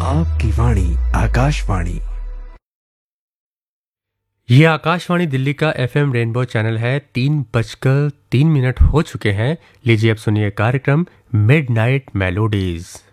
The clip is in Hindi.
आपकी वाणी आकाशवाणी। ये आकाशवाणी दिल्ली का एफएम रेनबो चैनल है। 3:03 हो चुके हैं। लीजिए अब सुनिए कार्यक्रम मिडनाइट मेलोडीज।